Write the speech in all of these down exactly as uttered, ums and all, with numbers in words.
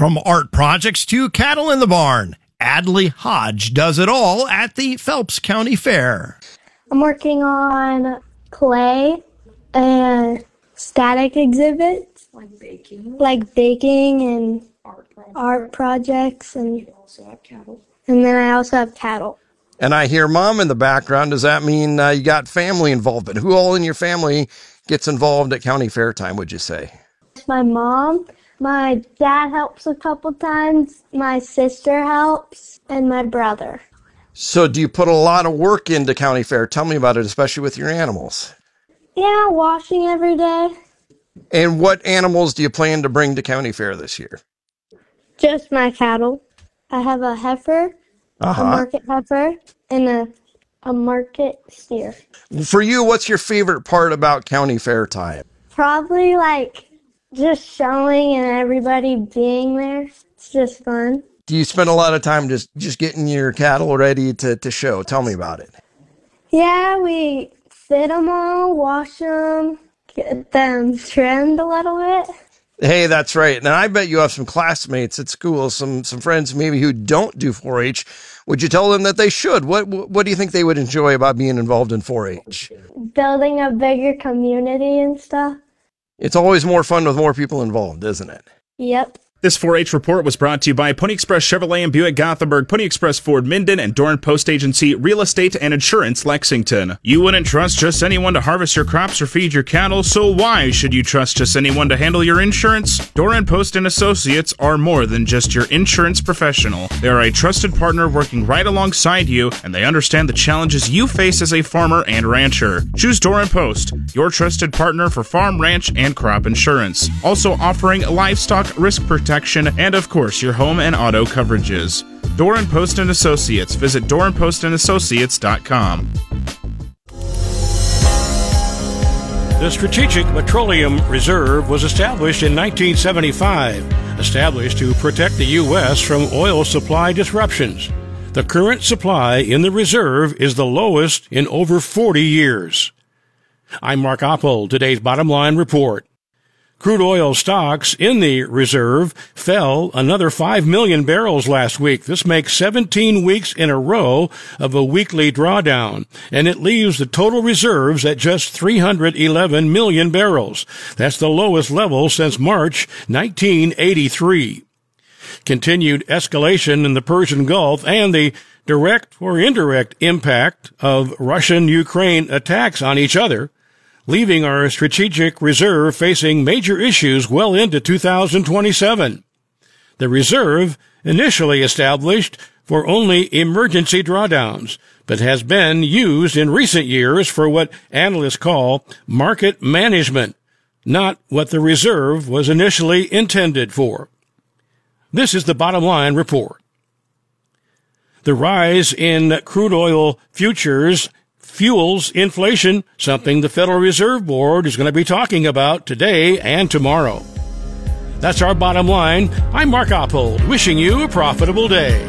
From art projects to cattle in the barn, Adley Hodge does it all at the Phelps County Fair. I'm working on clay and static exhibits. Like baking. Like baking and Art projects. art projects. And, You also have cattle. and then I also have cattle. And I hear mom in the background. Does that mean uh, you got family involvement? Who all in your family gets involved at county fair time, would you say? My mom, my dad helps a couple times, my sister helps, and my brother. So do you put a lot of work into county fair? Tell me about it, especially with your animals. Yeah, washing every day. And what animals do you plan to bring to county fair this year? Just my cattle. I have a heifer, Uh-huh. a market heifer, and a, a market steer. For you, what's your favorite part about county fair time? Probably like just showing and everybody being there. It's just fun. Do you spend a lot of time just, just getting your cattle ready to, to show? Tell me about it. Yeah, we fit them all, wash them, get them trimmed a little bit. Hey, that's right. And I bet you have some classmates at school, some some friends maybe who don't do four H. Would you tell them that they should? What what do you think they would enjoy about being involved in four H? Building a bigger community and stuff. It's always more fun with more people involved, isn't it? Yep. This four H report was brought to you by Pony Express Chevrolet and Buick Gothenburg, Pony Express Ford Minden, and Doran Post Agency Real Estate and Insurance Lexington. You wouldn't trust just anyone to harvest your crops or feed your cattle, so why should you trust just anyone to handle your insurance? Doran Post and Associates are more than just your insurance professional. They are a trusted partner working right alongside you, and they understand the challenges you face as a farmer and rancher. Choose Doran Post, your trusted partner for farm, ranch, and crop insurance. Also offering livestock risk protection and, of course, your home and auto coverages. Doran Post and Associates. Visit doran post and associates dot com. The Strategic Petroleum Reserve was established in nineteen seventy-five, established to protect the U S from oil supply disruptions. The current supply in the reserve is the lowest in over forty years. I'm Mark Oppold. Today's Bottom Line Report. Crude oil stocks in the reserve fell another five million barrels last week. This makes seventeen weeks in a row of a weekly drawdown, and it leaves the total reserves at just three hundred eleven million barrels. That's the lowest level since March nineteen eighty-three. Continued escalation in the Persian Gulf and the direct or indirect impact of Russian-Ukraine attacks on each other, leaving our strategic reserve facing major issues well into two thousand twenty-seven. The reserve, initially established for only emergency drawdowns, but has been used in recent years for what analysts call market management, not what the reserve was initially intended for. This is the Bottom Line Report. The rise in crude oil futures fuels inflation, something the Federal Reserve Board is going to be talking about today and tomorrow. That's our bottom line. I'm Mark Oppold, wishing you a profitable day.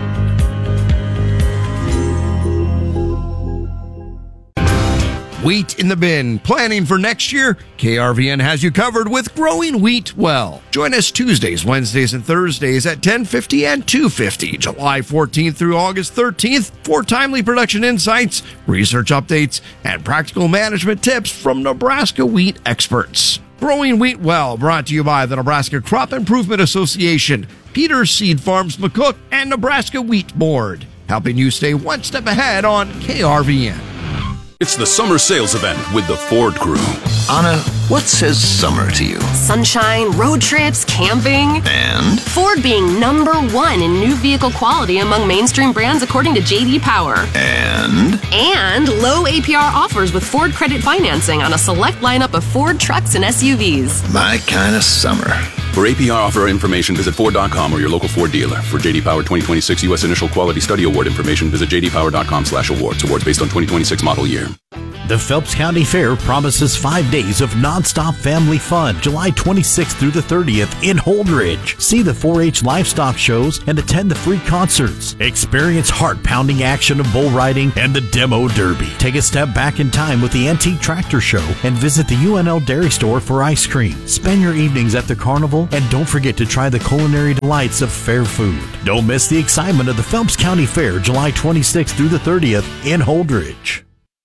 Wheat in the bin. Planning for next year? K R V N has you covered with Growing Wheat Well. Join us Tuesdays, Wednesdays, and Thursdays at ten fifty and two fifty, July fourteenth through August thirteenth, for timely production insights, research updates, and practical management tips from Nebraska wheat experts. Growing Wheat Well, brought to you by the Nebraska Crop Improvement Association, Peters Seed Farms McCook, and Nebraska Wheat Board, helping you stay one step ahead on K R V N. It's the summer sales event with the Ford Crew. Anna, what says summer to you? Sunshine, road trips, camping. And? Ford being number one in new vehicle quality among mainstream brands according to J D Power. And? And low A P R offers with Ford credit financing on a select lineup of Ford trucks and S U Vs. My kind of summer. For A P R offer information, visit Ford dot com or your local Ford dealer. For J D Power twenty twenty-six U S Initial Quality Study Award information, visit J D Power dot com slash awards. Awards based on twenty twenty-six model year. The Phelps County Fair promises five days of nonstop family fun, July twenty-sixth through the thirtieth in Holdridge. See the four H livestock shows and attend the free concerts. Experience heart-pounding action of bull riding and the Demo Derby. Take a step back in time with the Antique Tractor Show and visit the U N L Dairy Store for ice cream. Spend your evenings at the carnival and don't forget to try the culinary delights of fair food. Don't miss the excitement of the Phelps County Fair, July twenty-sixth through the thirtieth in Holdridge.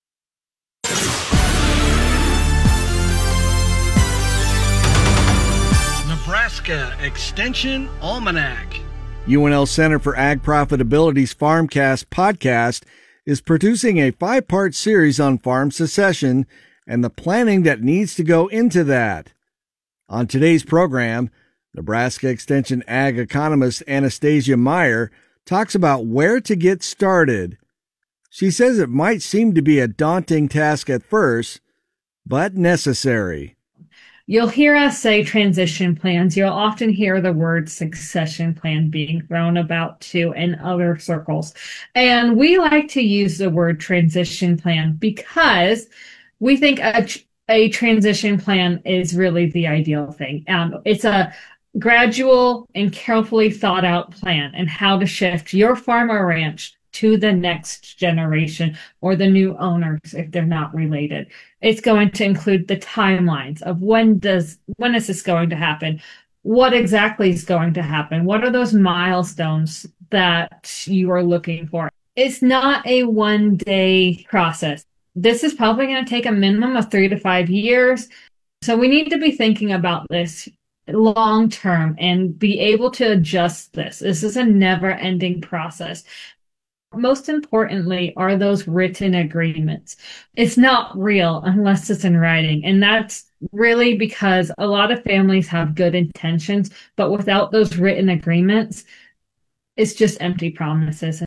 Nebraska Extension Almanac. U N L Center for Ag Profitability's Farmcast podcast is producing a five-part series on farm succession and the planning that needs to go into that. On today's program, Nebraska Extension Ag economist Anastasia Meyer talks about where to get started. She says it might seem to be a daunting task at first, but necessary. You'll hear us say transition plans. You'll often hear the word succession plan being thrown about too in other circles. And we like to use the word transition plan because we think a, a transition plan is really the ideal thing. Um, it's a gradual and carefully thought out plan and how to shift your farm or ranch to the next generation or the new owners if they're not related. It's going to include the timelines of when does when is this going to happen? What exactly is going to happen? What are those milestones that you are looking for? It's not a one-day process. This is probably going to take a minimum of three to five years. So we need to be thinking about this long term and be able to adjust this. This is a never-ending process. Most importantly are those written agreements. It's not real unless it's in writing. And that's really because a lot of families have good intentions, but without those written agreements, it's just empty promises.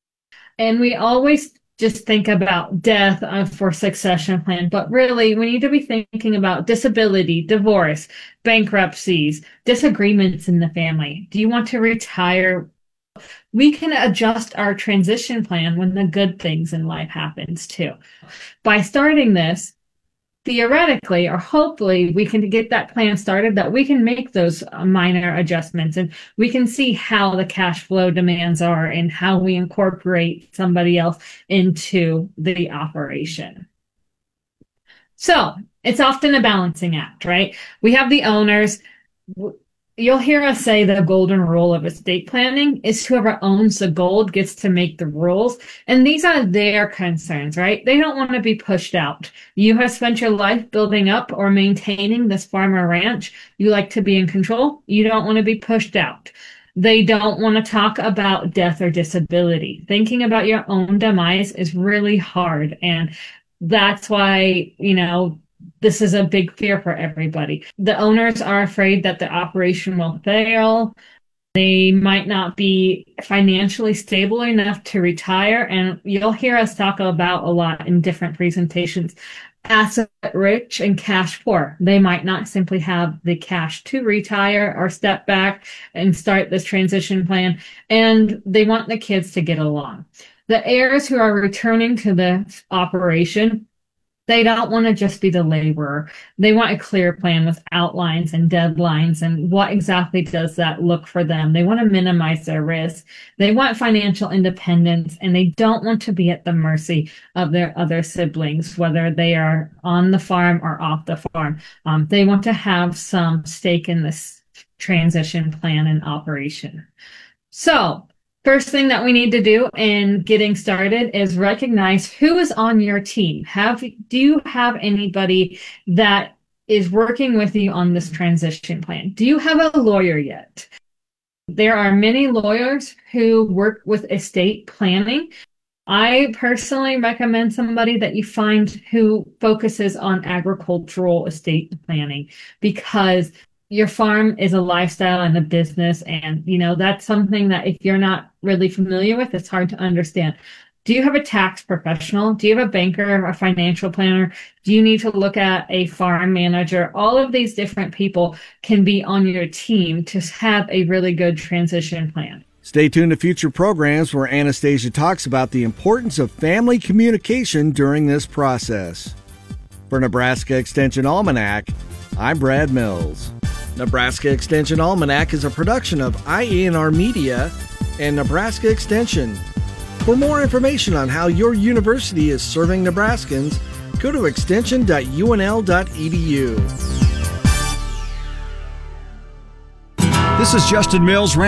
And we always just think about death uh, for succession plan, but really we need to be thinking about disability, divorce, bankruptcies, disagreements in the family. Do you want to retire? We can adjust our transition plan when the good things in life happens too. By starting this, theoretically or hopefully we can get that plan started that we can make those minor adjustments and we can see how the cash flow demands are and how we incorporate somebody else into the operation. So it's often a balancing act, right? We have the owners. You'll hear us say the golden rule of estate planning is whoever owns the gold gets to make the rules. And these are their concerns, right? They don't want to be pushed out. You have spent your life building up or maintaining this farm or ranch. You like to be in control. You don't want to be pushed out. They don't want to talk about death or disability. Thinking about your own demise is really hard. And that's why, you know, this is a big fear for everybody. The owners are afraid that the operation will fail. They might not be financially stable enough to retire. And you'll hear us talk about a lot in different presentations. Asset rich and cash poor. They might not simply have the cash to retire or step back and start this transition plan. And they want the kids to get along. The heirs who are returning to the operation, they don't want to just be the laborer. They want a clear plan with outlines and deadlines and what exactly does that look for them. They want to minimize their risk. They want financial independence, and they don't want to be at the mercy of their other siblings, whether they are on the farm or off the farm. Um, they want to have some stake in this transition plan and operation. So, first thing that we need to do in getting started is recognize who is on your team. Have do you have anybody that is working with you on this transition plan? Do you have a lawyer yet? There are many lawyers who work with estate planning. I personally recommend somebody that you find who focuses on agricultural estate planning, because your farm is a lifestyle and a business. And, you know, that's something that if you're not really familiar with, it's hard to understand. Do you have a tax professional? Do you have a banker, a financial planner? Do you need to look at a farm manager? All of these different people can be on your team to have a really good transition plan. Stay tuned to future programs where Anastasia talks about the importance of family communication during this process. For Nebraska Extension Almanac, I'm Brad Mills. Nebraska Extension Almanac is a production of I A N R Media and Nebraska Extension. For more information on how your university is serving Nebraskans, go to extension dot U N L dot E D U. This is Justin Mills.